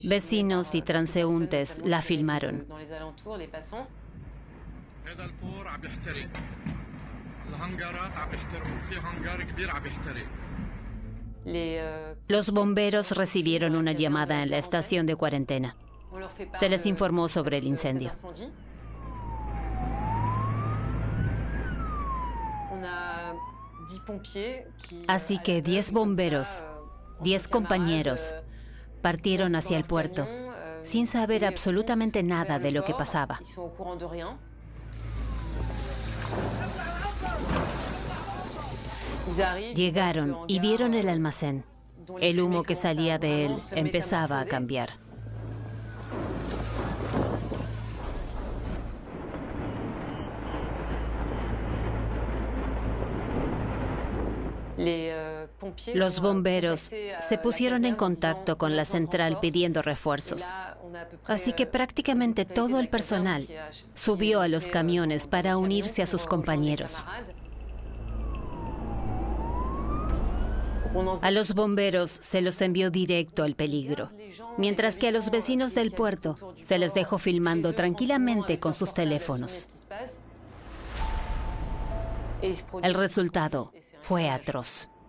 Vecinos y transeúntes la filmaron. Los bomberos recibieron una llamada en la estación de cuarentena. Se les informó sobre el incendio. Así que 10 bomberos, 10 compañeros, partieron hacia el puerto, sin saber absolutamente nada de lo que pasaba. Llegaron y vieron el almacén. El humo que salía de él empezaba a cambiar. Los bomberos se pusieron en contacto con la central pidiendo refuerzos. Así que prácticamente todo el personal subió a los camiones para unirse a sus compañeros. A los bomberos se los envió directo al peligro, mientras que a los vecinos del puerto se les dejó filmando tranquilamente con sus teléfonos. El resultado fue atroz.